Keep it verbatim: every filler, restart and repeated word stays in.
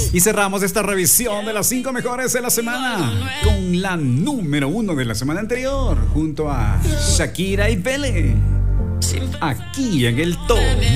Y cerramos esta revisión de las cinco mejores de la semana con la número uno de la semana anterior, junto a Shakira y Bele. Aquí en el top